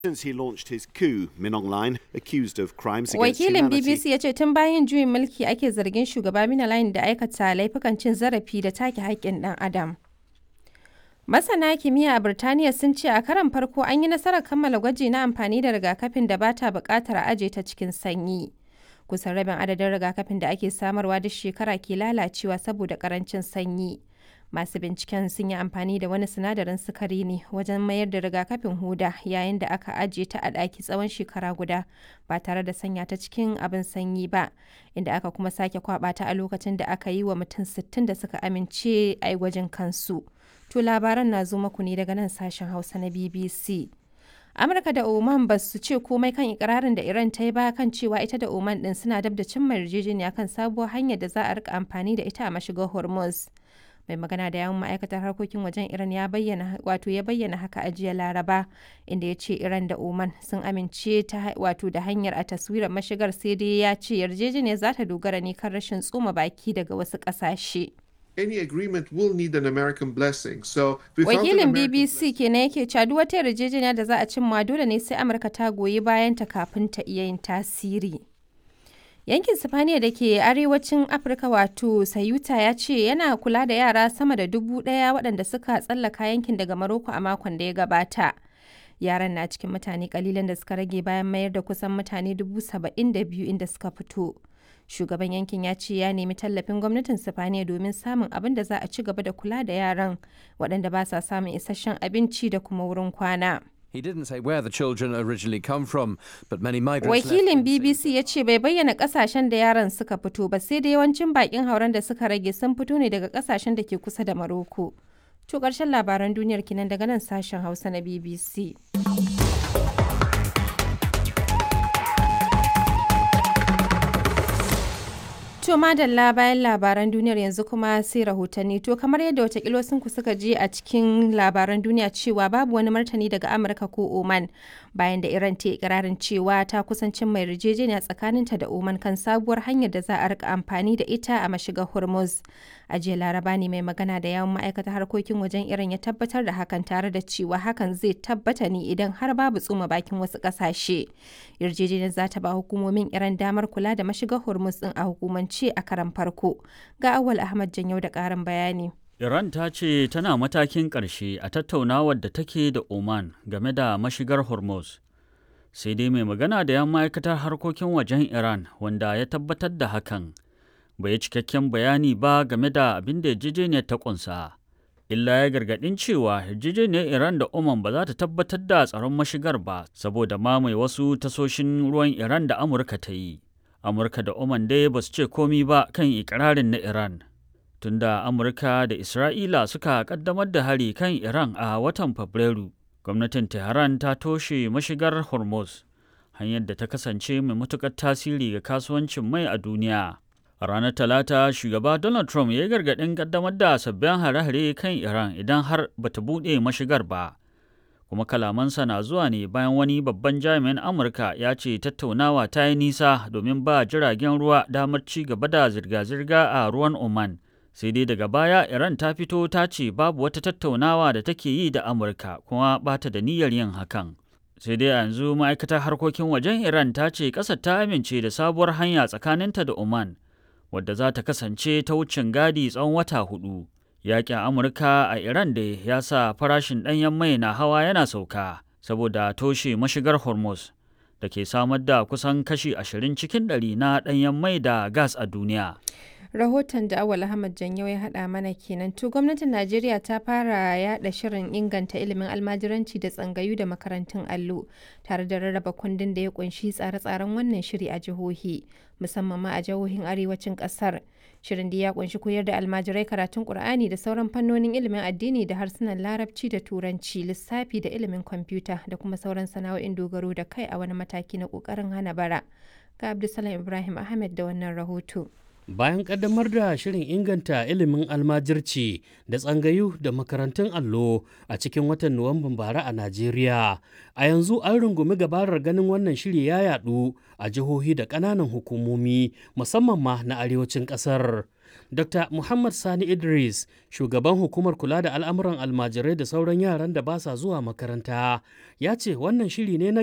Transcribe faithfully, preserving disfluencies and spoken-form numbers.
Since he launched his coup, Min Aung Hlaing, accused of crimes against Wakilin B B humanity. C ya ce tun bayan juyin mulki ake zargin shugaba Min Aung Hlaing da aikata laifukan cin zarafi da take haƙƙin ɗan adam. Masana kimiyya a Birtaniya sun ce a karon farko an yi nasarar kammala gwaji na amfani da rigakafin da ba ta buƙatar a aje ta cikin sanyi. Kusan rabin adadin rigakafin da ake samarwa duk shekara ke lalacewa saboda ƙarancin sanyi. Masu binciken sun yi amfani da wani sinadarin sukari ne wajen mayar da rigakafin huda yayin da aka ajiye ta a ɗaki tsawon shekara guda ba tare da sanya ta cikin abin sanyi ba, inda aka kuma sake kwaba ta a lokacin da aka yi wa mutum sittin da suka amince a yi gwajin kansu. To labaran na zo maku ne daga nan sashen Hausa na B B C. Amurka da Oman ba su ce komai kan ikirarin da Iran ta yi ba kan cewa ita da Oman din suna dab da cimma yarjejeniya kan sabuwar hanyar da za a rika amfani da ita a mashigar Hormuz. Mai magana da yawun ma'aikatar harkokin wajen Iran ya bayyana wato ya bayyana haka a jiya Laraba, inda ya ce Iran da Oman sun amince ta wato da hanyar a taswirar mashigar, sai dai ya ce yarjejeniyar za ta dogara ne kan rashin tsoma baki daga wasu ƙasashe. Any agreement will need an American blessing. So without an Wakilin American B B C kenan yake cewa duk wata yarjejeniya da za a cimma dole ne sai Amurka ta goyi bayan ta kafin ta iya yin tasiri. Yankin Sifaniya da ke arewacin Afirka wato Sayuta ya ce yana kula da yara sama da dubu ɗaya waɗanda suka tsallaka yankin daga Maroko a makon da ya gabata. Yaran na cikin mutane kalilan da suka rage bayan mayar da kusan mutane dubu saba'in da biyu inda suka fito. Shugaban yankin ya ce ya nemi tallafin gwamnatin Sifaniya domin samun abin da za a ci gaba da kula da yaran waɗanda ba sa samun isasshen abinci da kuma wurin kwana. He didn't say where the children originally come from, but many migrants Wakilin B B C ya ce bai bayyana kasashen da yaran suka fito ba, sai da yawancin bakin hauren da suka rage sun fito ne daga kasashen da ke kusa da Maroko. To ƙarshen labaran duniyar kinan daga nan sashen Hausa na B B C. To madalla bayan labaran duniyar yanzu kuma sai rahotanni. To kamar yadda watakila sun ku suka je a cikin labaran duniya cewa babu wani martani daga Amurka ko Oman bayan da Iran ta ikirarin cewa ta kusancin mai yarjejeniya tsakaninta da Oman kan sabuwar hanyar da za a rika amfani da ita a mashigar Hormuz. A jiya Laraba ne mai magana da yawun ma'aikatar harkokin wajen Iran ya tabbatar da hakan tare da cewa hakan zai tabbata ne idan har babu tsoma bakin wasu ƙasashe. Yarjejeniyar za ta ba hukumomin Iran damar kula da mashigar Hormuz din a hukumance a karan farko. Ga Awal Ahmad Janyau da ƙarin bayani. Iran ta ce tana matakin ƙarshe a tattaunawar da take da Oman game da mashigar Hormuz. Sai dai mai magana da yan ma'aikatar harkokin wajen Iran wanda ya tabbatar da hakan bai yi cikakken bayani ba game da abin da yarjejeniyar ta ƙunsa. Illa ya gargaɗin cewa yarjejeniyar Iran da Oman ba za ta tabbatar da tsaron mashigar ba saboda mamaye wasu tasoshin ruwan Iran da Amurka ta yi. Amurka da Oman dai ba su ce komi ba kan ikirarin na Iran. Tunda Amurka da Isra'ila suka kaddamar da hari kan Iran a watan Fabrairu, gwamnatin Tehran ta toshe mashigar Hormuz, hanyar da ta kasance mai matuƙar tasiri ga kasuwancin mai a duniya. A ranar Talata, shugaba Donald Trump ya yi gargaɗin kaddamar da sabbin hare-hare kan Iran idan har bata buɗe mashigar ba. Kuma kalamansa na zuwa ne bayan wani babban jami'in Amurka ya ce tattaunawa ta yi nisa domin ba jiragen ruwa damar ci gaba da zirga-zirga a ruwan Oman. Sai dai daga baya Iran ta fito ta ce babu wata tattaunawa da take yi da Amurka kuma ba ta da niyyar yin hakan. Sai dai yanzu ma'aikatar harkokin wajen Iran ta ce ƙasar ta amince da sabuwar hanya tsakaninta da Oman, wadda za ta kasance ta wucin gadi tsawon wata hudu. Yaƙin Amurka a Iran da ya sa farashin ɗanyen mai na hawa yana sauka saboda toshe mashigar Hormuz da ke samar da kusan kashi ashirin cikin ɗari na ɗanyen mai da gas a duniya. Rahoton da Awal Ahmad Janyau ya haɗa mana kenan. To gwamnatin Najeriya ta fara yaɗa shirin inganta ilimin almajiranci da tsangayu da makarantun allo tare da rarraba kundin da ya kunshi tsare-tsaren wannan shiri a jihohi, musamman ma a jihohin arewacin ƙasar. Shirin da ya kunshi koyar da almajirai karatun Ƙur'ani da sauran fannonin ilimin addini da harsunan Larabci da Turanci, lissafi da ilimin kwamfuta da kuma sauran sana'o'in dogaro da kai a wani mataki na ƙoƙarin hana bara. Ga Abdulsalam Ibrahim Ahmed da wannan rahoto. Bayan kaddamar da shirin inganta ilimin almajirci da tsangayu da makarantun allo a cikin watan Nuwamban bara a Najeriya, a yanzu an rungumi gabarar ganin wannan shiri ya yadu a jihohi da ƙananan hukumomi musamman ma na arewacin ƙasar. Doctor Muhammad Sani Idris, shugaban hukumar kula da al'amuran almajirai da sauran yaran da ba sa zuwa makaranta, ya ce wannan shiri ne na